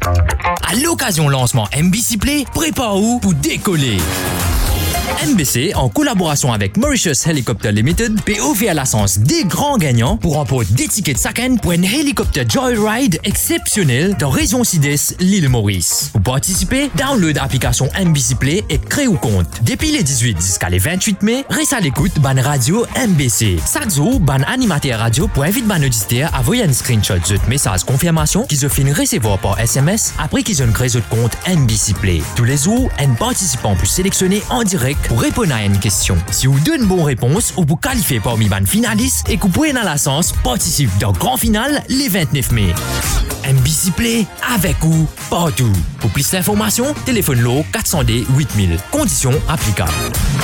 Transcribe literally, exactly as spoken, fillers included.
À l'occasion lancement M B C Play, prépare-vous pour décoller. M B C, en collaboration avec Mauritius Helicopter Limited, peut offrir à la chance des grands gagnants pour remporter des tickets de chacun pour un hélicoptère Joyride exceptionnel dans région Sud-Est, l'île Maurice. Pour participer, download l'application M B C Play et crée un compte. Depuis les dix-huit jusqu'à les vingt-huit mai, reste à l'écoute ban radio M B C. Chaque jour, ban animateur radio pour inviter ban auditeur à envoyer un screenshot de message confirmation qu'ils ont fini recevoir par S M S après qu'ils ont créé votre compte M B C Play. Tous les jours, un participant peut sélectionner en direct pour répondre à une question. Si vous donnez une bonne réponse ou vous qualifiez parmi les finalistes et que vous pouvez dans la chance participer dans le grand final le vingt-neuf mai. M B C Play avec vous partout. Pour plus d'informations, téléphone-le quatre cents D huit mille. Conditions applicables.